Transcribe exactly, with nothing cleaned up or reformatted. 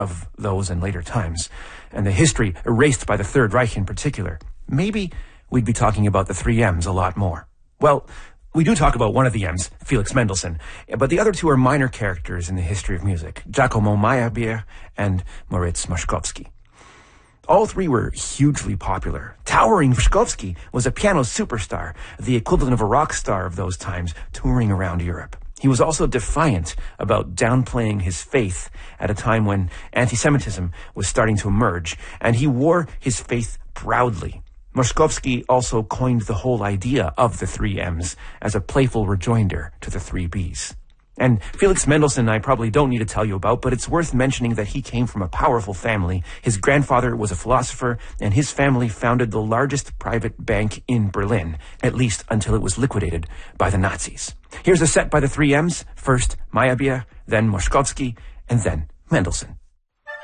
of those in later times, and the history erased by the Third Reich in particular, maybe we'd be talking about the three M's a lot more. Well, we do talk about one of the M's, Felix Mendelssohn, but the other two are minor characters in the history of music, Giacomo Meyerbeer and Moritz Moszkowski. All three were hugely popular. Towering Moszkowski was a piano superstar, the equivalent of a rock star of those times, touring around Europe. He was also defiant about downplaying his faith at a time when anti-Semitism was starting to emerge, and he wore his faith proudly. Moszkowski also coined the whole idea of the three M's as a playful rejoinder to the three B's. And Felix Mendelssohn I probably don't need to tell you about, but it's worth mentioning that he came from a powerful family. His grandfather was a philosopher, and his family founded the largest private bank in Berlin, at least until it was liquidated by the Nazis. Here's a set by the three M's, first Meyerbeer, then Moszkowski, and then Mendelssohn.